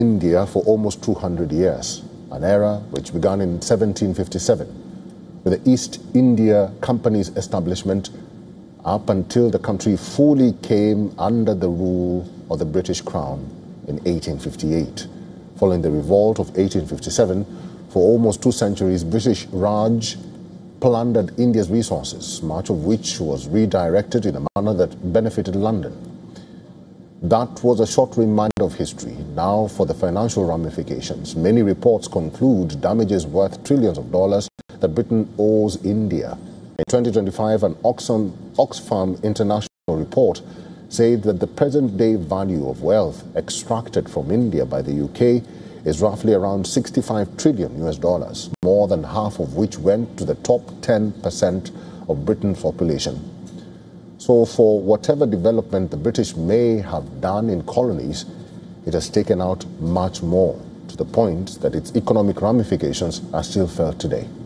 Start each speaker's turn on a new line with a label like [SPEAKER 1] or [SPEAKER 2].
[SPEAKER 1] India for almost 200 years, an era which began in 1757 with the East India Company's establishment up until the country fully came under the rule of the British Crown in 1858. Following the revolt of 1857, for almost 2 centuries, British Raj plundered India's resources, much of which was redirected in a manner that benefited London. That was a short reminder of history. Now for the financial ramifications. Many reports conclude damages worth trillions of dollars that Britain owes India. In 2025, an Oxfam International report said that the present-day value of wealth extracted from India by the UK is roughly around $65 trillion, more than half of which went to the top 10% of Britain's population. So for whatever development the British may have done in colonies, it has taken out much more, to the point that its economic ramifications are still felt today.